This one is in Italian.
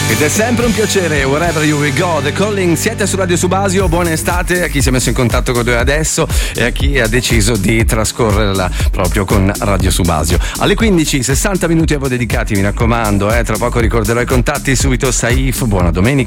Ed è sempre un piacere, wherever you will go, The Calling. Siete su Radio Subasio, buona estate a chi si è messo in contatto con noi adesso e a chi ha deciso di trascorrerla proprio con Radio Subasio. Alle 15, 60 minuti a voi dedicati, mi raccomando, tra poco ricorderò i contatti subito. Saif, buona domenica.